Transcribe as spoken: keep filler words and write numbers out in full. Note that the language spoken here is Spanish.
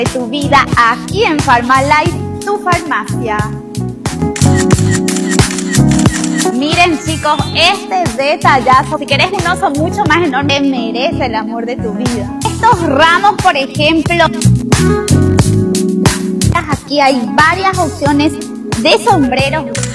de tu vida aquí en Farmalife, tu farmacia. Miren chicos, este detallazo, si querés un oso mucho más enorme, merece el amor de tu vida. Estos ramos, por ejemplo, aquí hay varias opciones de sombreros.